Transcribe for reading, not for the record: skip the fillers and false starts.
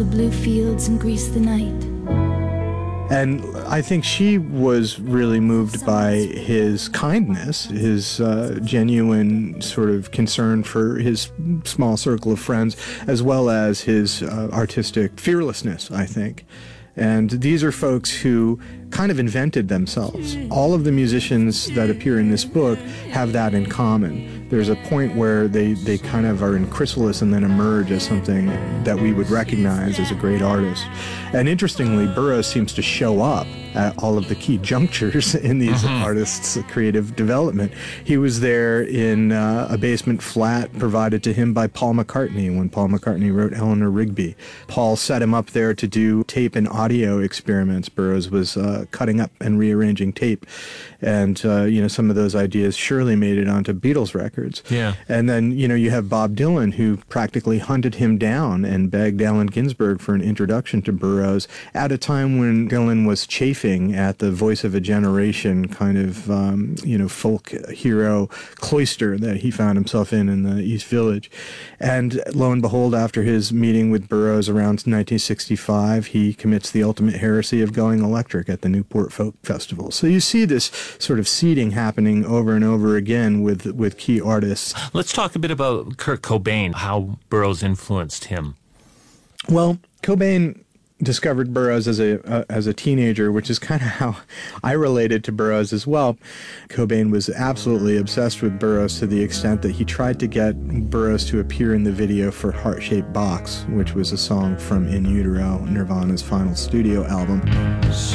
the blue fields and grease the night. And I think she was really moved by his kindness, his genuine sort of concern for his small circle of friends, as well as his artistic fearlessness, I think. And these are folks who kind of invented themselves. All of the musicians that appear in this book have that in common. There's a point where they kind of are in chrysalis and then emerge as something that we would recognize as a great artist. And interestingly, Burroughs seems to show up at all of the key junctures in these artists' creative development. He was there in a basement flat provided to him by Paul McCartney when Paul McCartney wrote Eleanor Rigby. Paul set him up there to do tape and audio experiments. Burroughs was cutting up and rearranging tape. And, some of those ideas surely made it onto Beatles records. Yeah. And then, you have Bob Dylan, who practically hunted him down and begged Allen Ginsberg for an introduction to Burroughs at a time when Dylan was chafing at the voice of a generation kind of, folk hero cloister that he found himself in the East Village. And lo and behold, after his meeting with Burroughs around 1965, he commits the ultimate heresy of going electric at the Newport Folk Festival. So you see this sort of seeding happening over and over again with key artists. Let's talk a bit about Kurt Cobain, how Burroughs influenced him. Well, Cobain discovered Burroughs as a teenager, which is kind of how I related to Burroughs as well. Cobain was absolutely obsessed with Burroughs to the extent that he tried to get Burroughs to appear in the video for Heart-Shaped Box, which was a song from In Utero, Nirvana's final studio album.